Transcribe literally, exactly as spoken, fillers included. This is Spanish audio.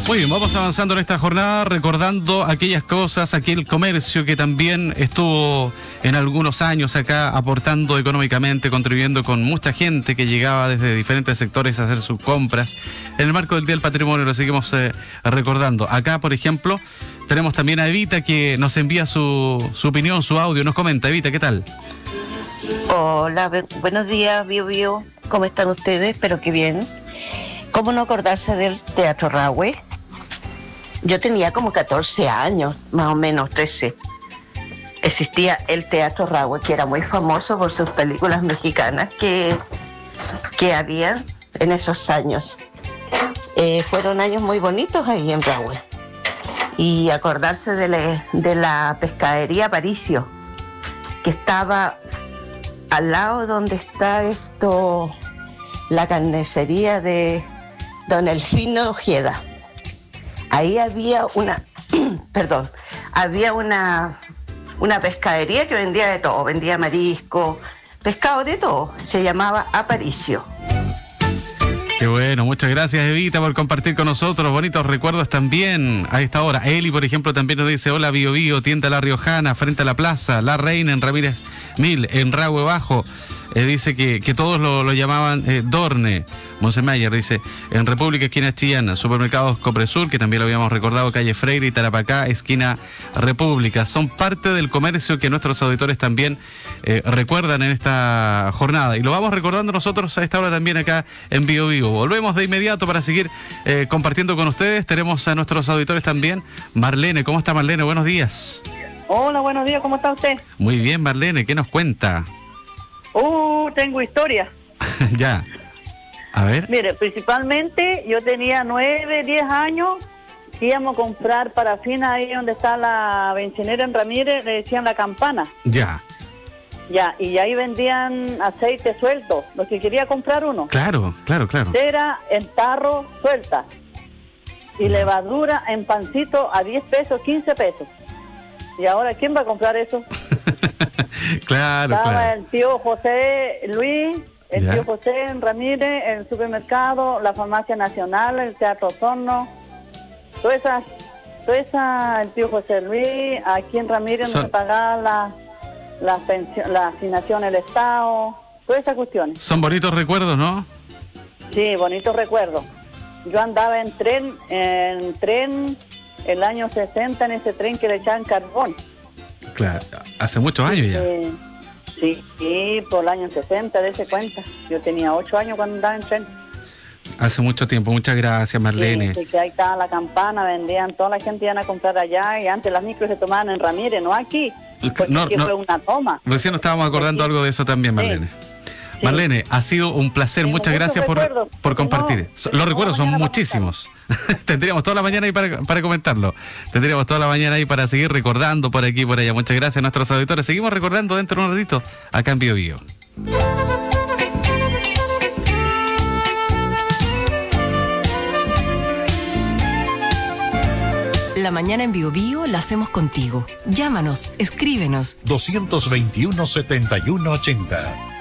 Muy bien, vamos avanzando en esta jornada recordando aquellas cosas, aquel comercio que también estuvo en algunos años acá aportando económicamente, contribuyendo con mucha gente que llegaba desde diferentes sectores a hacer sus compras. En el marco del Día del Patrimonio lo seguimos eh, recordando. Acá, por ejemplo, tenemos también a Evita que nos envía su, su opinión, su audio. Nos comenta, Evita, ¿qué tal? Hola, buenos días, Bio Bio. ¿Cómo están ustedes? Espero que bien. ¿Cómo no acordarse del Teatro Rahue? Yo tenía como catorce años, más o menos trece. Existía el Teatro Rahue, que era muy famoso por sus películas mexicanas que, que había en esos años. Eh, fueron años muy bonitos ahí en Rahue. Y acordarse de la, de la pescadería Aparicio, que estaba al lado donde está esto, la carnicería de Don Elfino Ojeda. Ahí había una, perdón, había una, una pescadería que vendía de todo, vendía marisco, pescado, de todo. Se llamaba Aparicio. Qué bueno, muchas gracias, Evita, por compartir con nosotros bonitos recuerdos también a esta hora. Eli, por ejemplo, también nos dice: hola, Bio Bio, tienda La Riojana, frente a la plaza, La Reina en Ramírez Mil, en Rahue Bajo. Eh, dice que, que todos lo, lo llamaban eh, Dorne. Monsemeyer dice: en República, esquina Chillán, supermercados Copresur, que también lo habíamos recordado, calle Freire y Tarapacá, esquina República. Son parte del comercio que nuestros auditores también eh, recuerdan en esta jornada. Y lo vamos recordando nosotros a esta hora también acá en Bio Vivo. Volvemos de inmediato para seguir eh, compartiendo con ustedes. Tenemos a nuestros auditores también. Marlene, ¿cómo está Marlene? Buenos días. Hola, buenos días, ¿cómo está usted? Muy bien, Marlene, ¿qué nos cuenta? Uh, tengo historia. Ya. A ver. Mire, principalmente yo tenía nueve, diez años, íbamos a comprar parafina ahí donde está la bencinera en Ramírez, le decían La Campana. Ya. Ya, y ahí vendían aceite suelto, los que quería comprar uno. Claro, claro, claro. Cera en tarro suelta y levadura en pancito a diez pesos, quince pesos. ¿Y ahora quién va a comprar eso? Claro, Estaba claro. el tío José Luis, el ¿Ya? tío José en Ramírez, el supermercado, la Farmacia Nacional, el Teatro Osorno, toda esa, toda esa, el tío José Luis, aquí en Ramírez Son... no se pagaba la, la, pensión, la asignación del Estado, todas esas cuestiones. Son bonitos recuerdos, ¿no? Sí, bonitos recuerdos. Yo andaba en tren, en tren, el año sesenta, en ese tren que le echaban carbón. Claro, hace muchos años ya. Eh, sí, sí, por el año sesenta, dése cuenta. Yo tenía ocho años cuando andaba en tren. Hace mucho tiempo, muchas gracias, Marlene. Sí, sí, que ahí estaba La Campana, vendían, toda la gente iban a comprar allá, y antes las micros se tomaban en Ramírez, no aquí, porque No, aquí no, fue una toma. Recién nos estábamos acordando Aquí. algo de eso también, Marlene. Sí. Marlene, ha sido un placer, Tengo muchas muchos gracias por, recuerdos, por compartir. no, So- tengo Los recuerdos son mañana para muchísimos. Tendríamos toda la mañana ahí para, para comentarlo. Tendríamos toda la mañana ahí para seguir recordando por aquí y por allá. Muchas gracias a nuestros auditores. Seguimos recordando dentro de un ratito acá en Bio Bio. La mañana en Bio Bio la hacemos contigo. Llámanos, escríbenos. dos veintiuno, setenta y uno ochenta.